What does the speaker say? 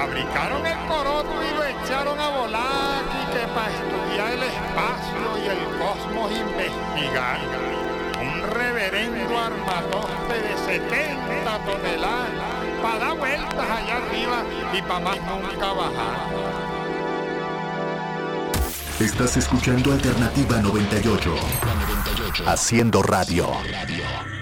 fabricaron el coroto y lo echaron a volar, y que para estudiar el espacio y el cosmos investigar. Un reverendo armatoste de 70 toneladas para dar vueltas allá arriba y para más nunca bajar. Estás escuchando Alternativa 98. Haciendo radio.